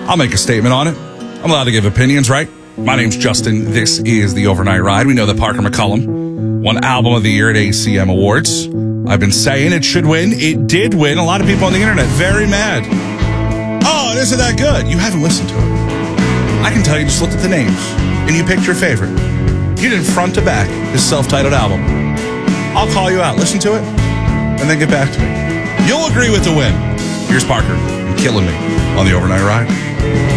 I'll make a statement on it. I'm allowed to give opinions, right? My name's Justin. This is The Overnight Ride. We know that Parker McCollum won Album of the Year at ACM Awards. I've been saying it should win. It did win. A lot of people on the internet very mad. Oh, it isn't that good. You haven't listened to it. I can tell you just looked at the names, and you picked your favorite. You did front to back his self-titled album. I'll call you out. Listen to it, and then get back to me. You'll agree with the win. Here's Parker, killing me on The Overnight Ride.